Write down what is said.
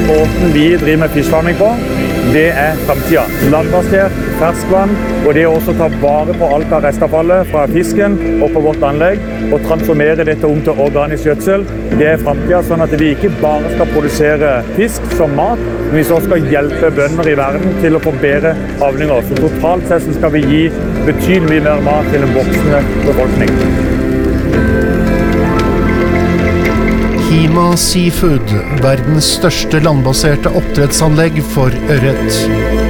måten vi driver med fiskfarming på, det fremtiden. Landbasert, ferskvann, og det å også ta vare på alt av restavfallet fra fisken og på vårt anlegg, og transformere dette om til organisk gjødsel, det fremtiden, sånn at vi ikke bare skal produsere fisk som mat, men vi også skal hjelpe bønder i verden til å få bedre avlinger. Så totalt sett skal vi gi betydelig mer mat til en voksende befolkning. Hima Seafood, verdens største landbaserte oppdrettsanlegg for ørret.